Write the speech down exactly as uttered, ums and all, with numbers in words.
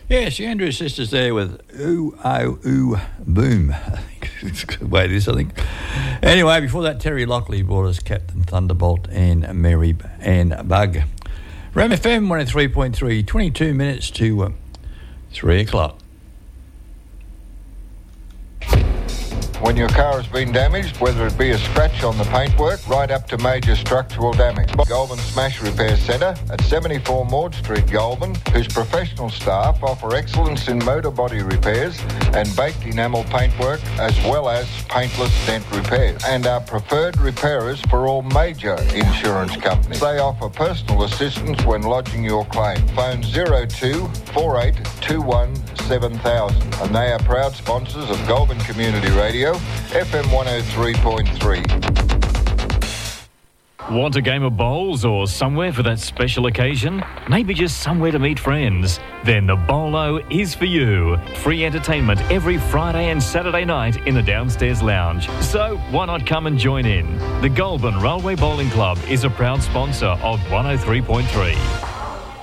Yes, the Andrews Sisters there with Ooh, Oh, Ooh, Boom. I think it's a good way it is, I think. Anyway, before that, Terry Lockley brought us Captain Thunderbolt and Mary and Bug. Ram F M one oh three point three, twenty-two minutes to uh, three o'clock. When your car has been damaged, whether it be a scratch on the paintwork, right up to major structural damage. Goulburn Smash Repair Centre at seventy-four Maud Street, Goulburn, whose professional staff offer excellence in motor body repairs and baked enamel paintwork, as well as paintless dent repairs, and are preferred repairers for all major insurance companies. They offer personal assistance when lodging your claim. Phone zero two four eight two one seven thousand, and they are proud sponsors of Goulburn Community Radio, F M one oh three point three. Want a game of bowls or somewhere for that special occasion? Maybe just somewhere to meet friends? Then the Bowlo is for you. Free entertainment every Friday and Saturday night in the downstairs lounge. So why not come and join in? The Goulburn Railway Bowling Club is a proud sponsor of one oh three point three.